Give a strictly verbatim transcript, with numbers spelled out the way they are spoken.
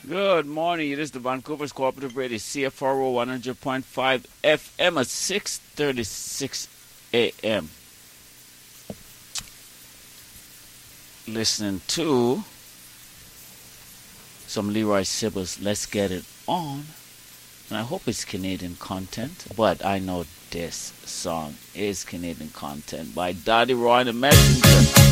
Good morning. It is the Vancouver's Cooperative Radio, C F R O one hundred point five F M at six thirty-six A M. Listening to some Leroy Sibbles, Let's Get It On. And I hope it's Canadian content, but I know this song is Canadian content by Daddy Roy and the Messenger.